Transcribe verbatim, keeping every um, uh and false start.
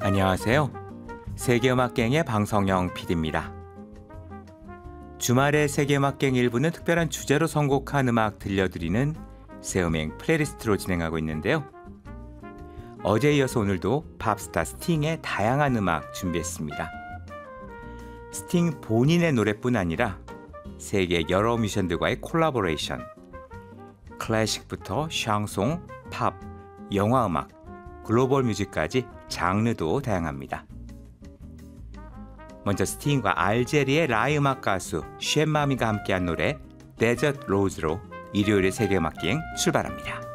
안녕하세요. 세계음악갱의 방성영 피디입니다. 주말의 세계음악갱 일부는 특별한 주제로 선곡한 음악 들려드리는 새음행 플레이리스트로 진행하고 있는데요. 어제에 이어서 오늘도 팝스타 스팅의 다양한 음악 준비했습니다. 스팅 본인의 노래뿐 아니라 세계 여러 뮤지션들과의 콜라보레이션, 클래식부터 샹송, 팝, 영화음악, 글로벌 뮤직까지 장르도 다양합니다. 먼저 스팅과 알제리의 라이 음악 가수 쉔마미가 함께한 노래 데저트 로즈로 일요일의 세계음악기행 출발합니다.